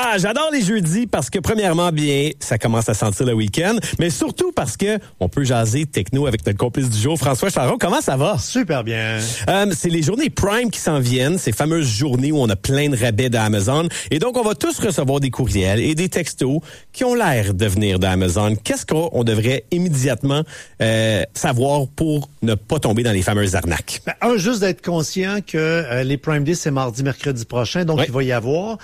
Ah, j'adore les jeudis parce que premièrement, bien, ça commence à sentir le week-end, mais surtout parce que on peut jaser techno avec notre complice du jour, François Charon. Comment ça va? Super bien. C'est les journées Prime qui s'en viennent, ces fameuses journées où on a plein de rabais d'Amazon. Et donc, on va tous recevoir des courriels et des textos qui ont l'air de venir d'Amazon. Qu'est-ce qu'on devrait immédiatement savoir pour ne pas tomber dans les fameuses arnaques? Juste d'être conscient que les Prime Day, c'est mardi, mercredi prochain, donc il va y avoir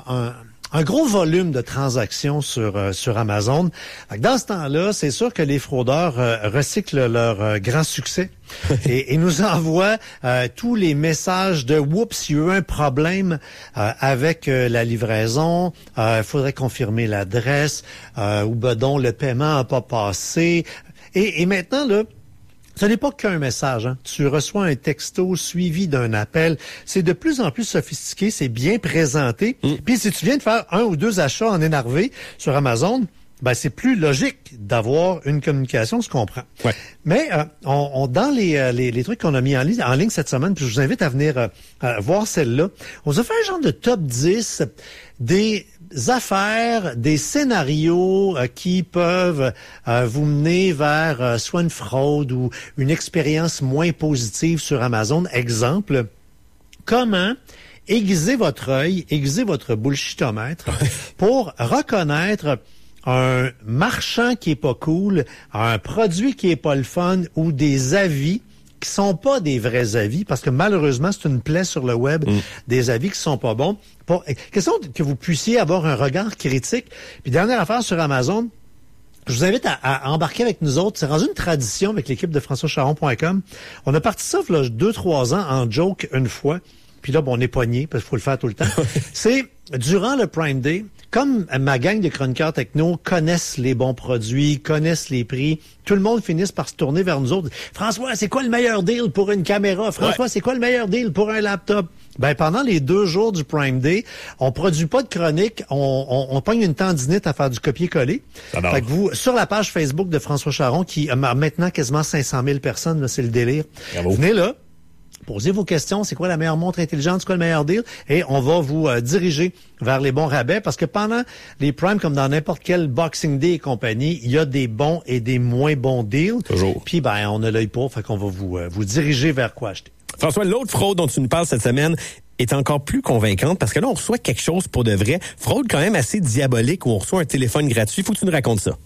un gros volume de transactions sur Amazon. Dans ce temps-là, c'est sûr que les fraudeurs recyclent leur grand succès et nous envoient tous les messages de « Oups, il y a eu un problème avec la livraison, il faudrait confirmer l'adresse, ou ben donc le paiement n'a pas passé. » Et maintenant, là, ce n'est pas qu'un message. Hein. Tu reçois un texto suivi d'un appel. C'est de plus en plus sophistiqué, c'est bien présenté. Puis si tu viens de faire 1 ou 2 achats en énervé sur Amazon, ben c'est plus logique d'avoir une communication, je comprends. Ouais. Mais dans les trucs qu'on a mis en ligne cette semaine, puis je vous invite à venir voir celle-là, on a fait un genre de top 10 des affaires, des scénarios qui peuvent vous mener vers soit une fraude ou une expérience moins positive sur Amazon. Exemple, comment aiguiser votre œil, aiguiser votre bullshitomètre pour reconnaître un marchand qui est pas cool, un produit qui est pas le fun ou des avis qui sont pas des vrais avis, parce que malheureusement, c'est une plaie sur le web, des avis qui sont pas bons. Question que vous puissiez avoir un regard critique. Puis dernière affaire sur Amazon, je vous invite à embarquer avec nous autres. C'est rendu une tradition avec l'équipe de FrançoisCharron.com. On a parti ça il y a 2-3 ans en joke une fois. Puis là, bon, on est pogné, parce qu'il faut le faire tout le temps. C'est durant le Prime Day, comme ma gang de chroniqueurs techno connaissent les bons produits, connaissent les prix, tout le monde finisse par se tourner vers nous autres. François, c'est quoi le meilleur deal pour une caméra? François, c'est quoi le meilleur deal pour un laptop? Ben, pendant les 2 jours du Prime Day, on produit pas de chronique, on pogne une tendinite à faire du copier-coller. Fait que vous, sur la page Facebook de François Charon, qui a maintenant quasiment 500 000 personnes, là, c'est le délire. Bravo. Venez là. Posez vos questions, c'est quoi la meilleure montre intelligente, c'est quoi le meilleur deal, et on va vous diriger vers les bons rabais, parce que pendant les Prime, comme dans n'importe quel Boxing Day et compagnie, il y a des bons et des moins bons deals. Toujours. Puis ben on a l'œil pour, fait qu'on va vous diriger vers quoi acheter. François, l'autre fraude dont tu nous parles cette semaine est encore plus convaincante, parce que là, on reçoit quelque chose pour de vrai. Fraude quand même assez diabolique, où on reçoit un téléphone gratuit. Faut que tu nous racontes ça.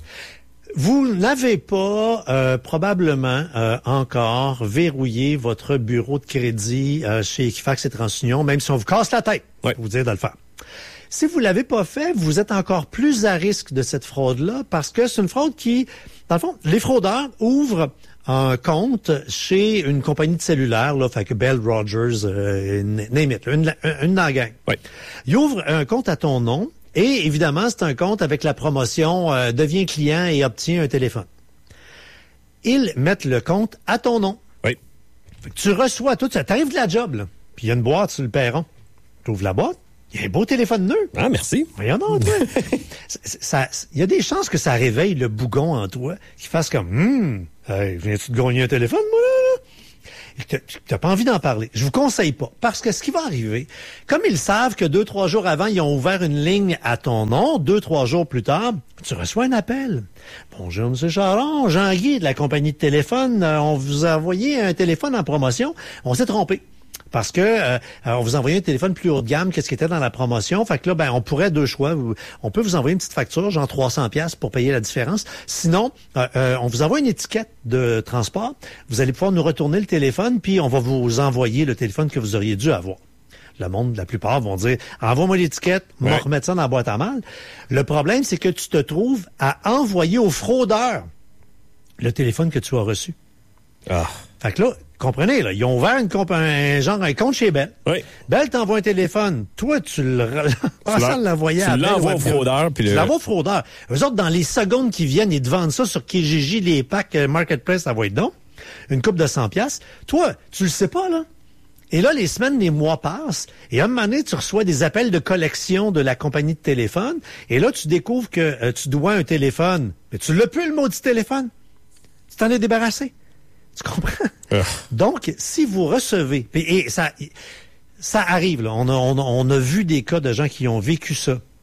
Vous n'avez pas probablement encore verrouillé votre bureau de crédit chez Equifax et TransUnion, même si on vous casse la tête pour vous dire de le faire. Si vous l'avez pas fait, vous êtes encore plus à risque de cette fraude-là, parce que c'est une fraude qui, dans le fond, les fraudeurs ouvrent un compte chez une compagnie de cellulaire, là, fait que Bell, Rogers, name it, une dans la gang. Oui. Ils ouvrent un compte à ton nom. Et évidemment, c'est un compte avec la promotion « Deviens client et obtiens un téléphone ». Ils mettent le compte à ton nom. Oui. Fait que tu reçois tout ça. T'arrives de la job, là. Puis il y a une boîte sur le perron. Tu ouvres la boîte. Il y a un beau téléphone neuf. Ah, merci. Voyons donc, toi. Il y a des chances que ça réveille le bougon en toi, qui fasse comme hey, viens-tu de gagner un téléphone, moi, là? T'as pas envie d'en parler. Je vous conseille pas. Parce que ce qui va arriver, comme ils savent que 2-3 jours avant, ils ont ouvert une ligne à ton nom, 2-3 jours plus tard, tu reçois un appel. Bonjour, M. Charon, Jean-Guy de la compagnie de téléphone. On vous a envoyé un téléphone en promotion. On s'est trompé. Parce que on vous envoyait un téléphone plus haut de gamme que ce qui était dans la promotion. Fait que là, ben, on pourrait 2 choix. On peut vous envoyer une petite facture, genre 300$ pour payer la différence. Sinon, on vous envoie une étiquette de transport. Vous allez pouvoir nous retourner le téléphone, puis on va vous envoyer le téléphone que vous auriez dû avoir. Le monde, la plupart, vont dire « Envoie-moi l'étiquette, on va remettre ça dans la boîte à mal. » Le problème, c'est que tu te trouves à envoyer au fraudeur le téléphone que tu as reçu. Ah. Fait que là, comprenez, là, ils ont ouvert un compte chez Bell. Oui. Bell t'envoie un téléphone. Toi, tu l'envoyer à Bell. Tu l'envoies au fraudeur. Puis tu l'envoies au fraudeur. Eux autres, dans les secondes qui viennent, ils te vendent ça sur Kijiji, les packs Marketplace, ça va être donc. Une coupe de 100$. Toi, tu le sais pas, là. Et là, les semaines, les mois passent. Et à un moment donné, tu reçois des appels de collection de la compagnie de téléphone. Et là, tu découvres que tu dois un téléphone. Mais tu l'as plus, le maudit téléphone. Tu t'en es débarrassé. Tu comprends? Donc, si vous recevez, et ça arrive, là, on a vu des cas de gens qui ont vécu ça.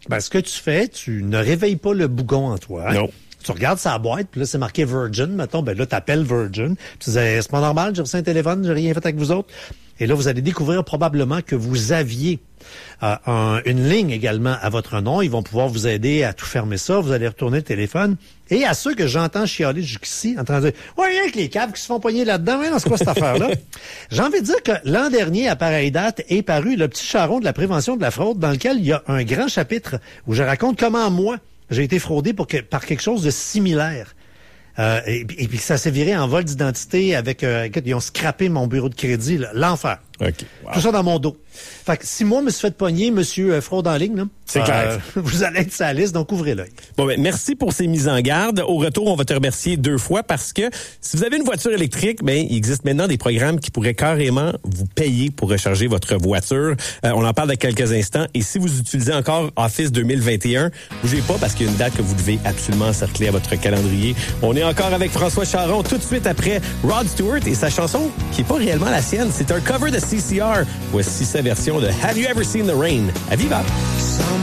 Ben, ce que tu fais, tu ne réveilles pas le bougon en toi. Hein? Non. Tu regardes sa boîte, puis là, c'est marqué Virgin, mettons, ben là, t'appelles Virgin. Puis tu dis, c'est pas normal, j'ai reçu un téléphone, j'ai rien fait avec vous autres. Et là, vous allez découvrir probablement que vous aviez une ligne également à votre nom. Ils vont pouvoir vous aider à tout fermer ça. Vous allez retourner le téléphone. Et à ceux que j'entends chialer jusqu'ici, en train de dire, ouais, rien que les câbles qui se font poigner là-dedans, ouais, c'est quoi cette affaire-là? J'ai envie de dire que l'an dernier, à pareille date, est paru le petit charron de la prévention de la fraude, dans lequel il y a un grand chapitre où je raconte comment moi, j'ai été fraudé par quelque chose de similaire. Et puis ça s'est viré en vol d'identité avec... ils ont scrappé mon bureau de crédit, là, l'enfer. Okay. Wow. Tout ça dans mon dos. Fait que si moi me suis fait pogner, monsieur fraude en ligne, là, c'est clair. Vous allez être sur la liste, donc ouvrez l'œil. Bon, ben, merci pour ces mises en garde. Au retour, on va te remercier 2 fois parce que si vous avez une voiture électrique, ben, il existe maintenant des programmes qui pourraient carrément vous payer pour recharger votre voiture. On en parle dans quelques instants. Et si vous utilisez encore Office 2021, bougez pas parce qu'il y a une date que vous devez absolument encercler à votre calendrier. On est encore avec François Charon tout de suite après Rod Stewart et sa chanson qui est pas réellement la sienne. C'est un cover de CCR. Voici sa version de Have You Ever Seen the Rain? À Viva!